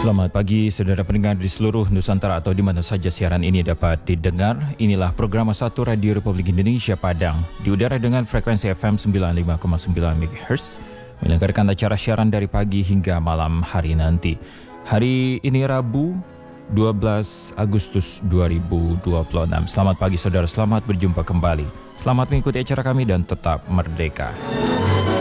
Selamat pagi saudara pendengar di seluruh Nusantara atau di mana saja siaran ini dapat didengar. Inilah program 1 Radio Republik Indonesia Padang di udara dengan frekuensi FM 95,9 MHz menyelenggarakan acara siaran dari pagi hingga malam hari nanti. Hari ini Rabu 12 Agustus 2026. Selamat pagi saudara, selamat berjumpa kembali. Selamat mengikuti acara kami dan tetap merdeka.